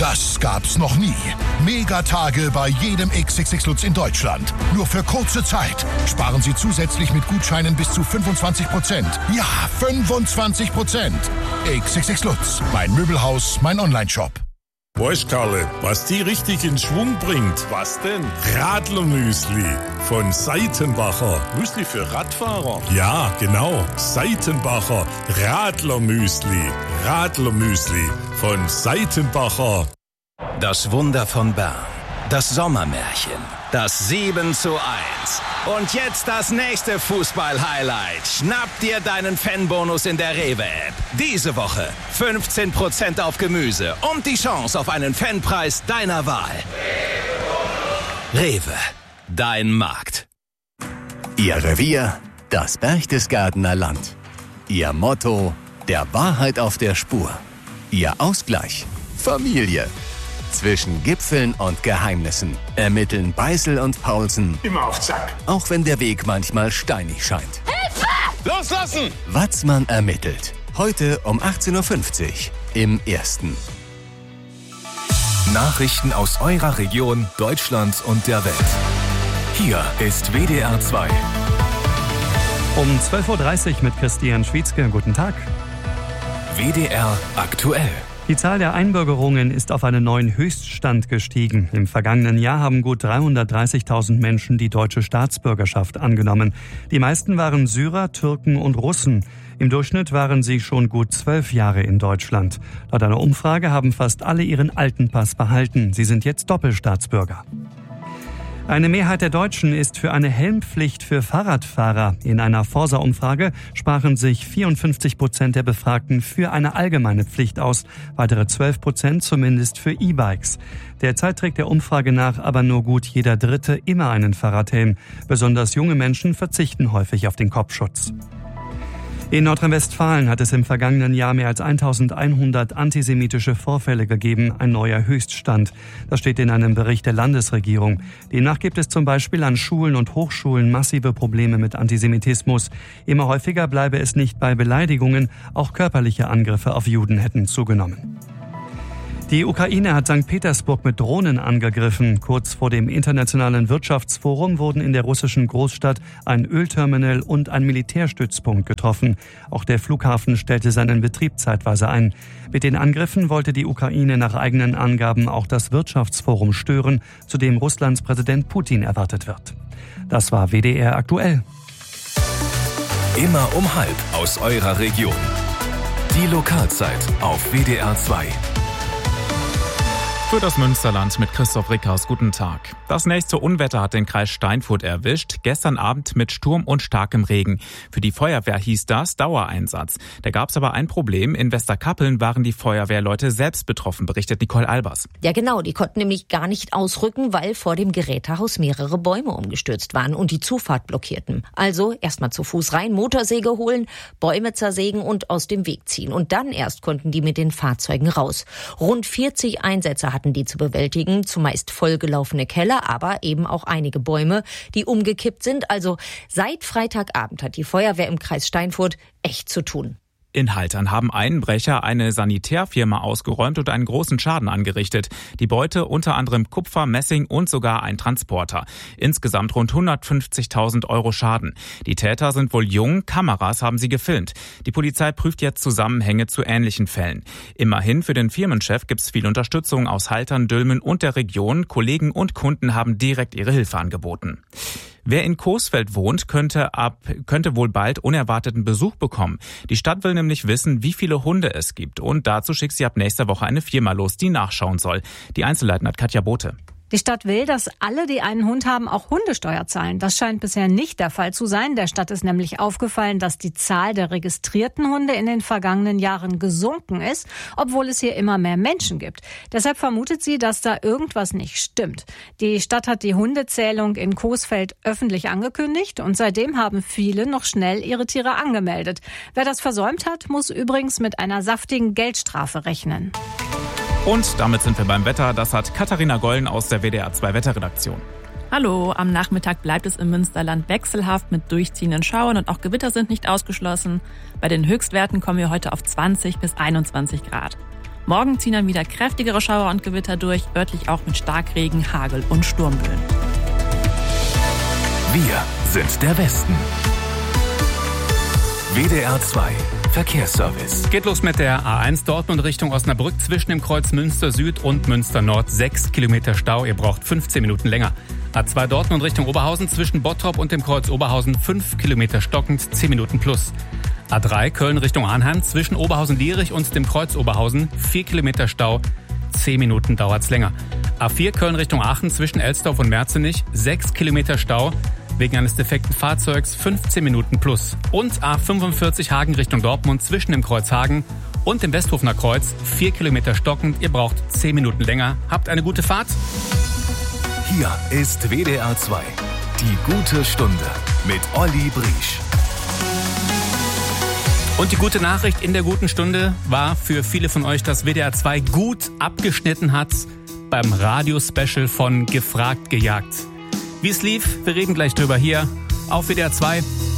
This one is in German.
Das gab's noch nie. Megatage bei jedem XXX Lutz in Deutschland. Nur für kurze Zeit. Sparen Sie zusätzlich mit Gutscheinen bis zu 25%. Ja, 25%. XXX Lutz. Mein Möbelhaus, mein Onlineshop. Weißt, Karle, was die richtig in Schwung bringt? Was denn? Radlermüsli von Seitenbacher. Müsli für Radfahrer? Ja, genau. Seitenbacher Radlermüsli. Radlermüsli von Seitenbacher. Das Wunder von Bern. Das Sommermärchen. Das 7:1. Und jetzt das nächste Fußball-Highlight. Schnapp dir deinen Fanbonus in der Rewe-App. Diese Woche 15% auf Gemüse und die Chance auf einen Fanpreis deiner Wahl. Rewe, dein Markt. Ihr Revier, das Berchtesgadener Land. Ihr Motto, der Wahrheit auf der Spur. Ihr Ausgleich, Familie. Zwischen Gipfeln und Geheimnissen ermitteln Beißel und Paulsen. Immer auf Zack. Auch wenn der Weg manchmal steinig scheint. Hilfe! Loslassen! Watzmann ermittelt. Heute um 18.50 Uhr im Ersten. Nachrichten aus eurer Region, Deutschland und der Welt. Hier ist WDR 2. Um 12.30 Uhr mit Christian Schwietzke. Guten Tag. WDR aktuell. Die Zahl der Einbürgerungen ist auf einen neuen Höchststand gestiegen. Im vergangenen Jahr haben gut 330.000 Menschen die deutsche Staatsbürgerschaft angenommen. Die meisten waren Syrer, Türken und Russen. Im Durchschnitt waren sie schon gut 12 Jahre in Deutschland. Laut einer Umfrage haben fast alle ihren alten Pass behalten. Sie sind jetzt Doppelstaatsbürger. Eine Mehrheit der Deutschen ist für eine Helmpflicht für Fahrradfahrer. In einer Forsa-Umfrage sprachen sich 54% der Befragten für eine allgemeine Pflicht aus, weitere 12% zumindest für E-Bikes. Derzeit trägt der Umfrage nach aber nur gut jeder Dritte immer einen Fahrradhelm. Besonders junge Menschen verzichten häufig auf den Kopfschutz. In Nordrhein-Westfalen hat es im vergangenen Jahr mehr als 1100 antisemitische Vorfälle gegeben, ein neuer Höchststand. Das steht in einem Bericht der Landesregierung. Demnach gibt es zum Beispiel an Schulen und Hochschulen massive Probleme mit Antisemitismus. Immer häufiger bleibe es nicht bei Beleidigungen, auch körperliche Angriffe auf Juden hätten zugenommen. Die Ukraine hat St. Petersburg mit Drohnen angegriffen. Kurz vor dem Internationalen Wirtschaftsforum wurden in der russischen Großstadt ein Ölterminal und ein Militärstützpunkt getroffen. Auch der Flughafen stellte seinen Betrieb zeitweise ein. Mit den Angriffen wollte die Ukraine nach eigenen Angaben auch das Wirtschaftsforum stören, zu dem Russlands Präsident Putin erwartet wird. Das war WDR aktuell. Immer um 12:30 aus eurer Region. Die Lokalzeit auf WDR 2. Für das Münsterland mit Christoph Rickhaus. Guten Tag. Das nächste Unwetter hat den Kreis Steinfurt erwischt. Gestern Abend mit Sturm und starkem Regen. Für die Feuerwehr hieß das Dauereinsatz. Da gab es aber ein Problem. In Westerkappeln waren die Feuerwehrleute selbst betroffen, berichtet Nicole Albers. Ja genau, die konnten nämlich gar nicht ausrücken, weil vor dem Gerätehaus mehrere Bäume umgestürzt waren und die Zufahrt blockierten. Also erstmal zu Fuß rein, Motorsäge holen, Bäume zersägen und aus dem Weg ziehen. Und dann erst konnten die mit den Fahrzeugen raus. Rund 40 Einsätze hatten die zu bewältigen, zumeist vollgelaufene Keller, aber eben auch einige Bäume, die umgekippt sind. Also seit Freitagabend hat die Feuerwehr im Kreis Steinfurt echt zu tun. In Haltern haben Einbrecher eine Sanitärfirma ausgeräumt und einen großen Schaden angerichtet. Die Beute unter anderem Kupfer, Messing und sogar ein Transporter. Insgesamt rund 150.000 Euro Schaden. Die Täter sind wohl jung, Kameras haben sie gefilmt. Die Polizei prüft jetzt Zusammenhänge zu ähnlichen Fällen. Immerhin für den Firmenchef gibt es viel Unterstützung aus Haltern, Dülmen und der Region. Kollegen und Kunden haben direkt ihre Hilfe angeboten. Wer in Coesfeld wohnt, könnte wohl bald unerwarteten Besuch bekommen. Die Stadt will nämlich wissen, wie viele Hunde es gibt. Und dazu schickt sie ab nächster Woche eine Firma los, die nachschauen soll. Die Einzelheiten hat Katja Bote. Die Stadt will, dass alle, die einen Hund haben, auch Hundesteuer zahlen. Das scheint bisher nicht der Fall zu sein. Der Stadt ist nämlich aufgefallen, dass die Zahl der registrierten Hunde in den vergangenen Jahren gesunken ist, obwohl es hier immer mehr Menschen gibt. Deshalb vermutet sie, dass da irgendwas nicht stimmt. Die Stadt hat die Hundezählung in Coesfeld öffentlich angekündigt und seitdem haben viele noch schnell ihre Tiere angemeldet. Wer das versäumt hat, muss übrigens mit einer saftigen Geldstrafe rechnen. Und damit sind wir beim Wetter. Das hat Katharina Gollen aus der WDR 2 Wetterredaktion. Hallo, am Nachmittag bleibt es im Münsterland wechselhaft mit durchziehenden Schauern und auch Gewitter sind nicht ausgeschlossen. Bei den Höchstwerten kommen wir heute auf 20 bis 21 Grad. Morgen ziehen dann wieder kräftigere Schauer und Gewitter durch, örtlich auch mit Starkregen, Hagel und Sturmböen. Wir sind der Westen. WDR 2 Verkehrsservice. Geht los mit der A1 Dortmund Richtung Osnabrück zwischen dem Kreuz Münster Süd und Münster Nord. 6 Kilometer Stau, ihr braucht 15 Minuten länger. A2 Dortmund Richtung Oberhausen zwischen Bottrop und dem Kreuz Oberhausen 5 Kilometer stockend, 10 Minuten plus. A3 Köln Richtung Arnheim zwischen Oberhausen-Lierich und dem Kreuz Oberhausen 4 Kilometer Stau, 10 Minuten dauert's länger. A4 Köln Richtung Aachen zwischen Elsdorf und Merzenich 6 Kilometer Stau. Wegen eines defekten Fahrzeugs 15 Minuten plus. Und A45 Hagen Richtung Dortmund zwischen dem Kreuz Hagen und dem Westhofener Kreuz 4 Kilometer stockend. Ihr braucht 10 Minuten länger. Habt eine gute Fahrt. Hier ist WDR 2. Die gute Stunde mit Olli Briesch. Und die gute Nachricht in der guten Stunde war für viele von euch, dass WDR 2 gut abgeschnitten hat beim Radio-Special von Gefragt, Gejagt. Wie es lief, wir reden gleich drüber hier auf WDR 2.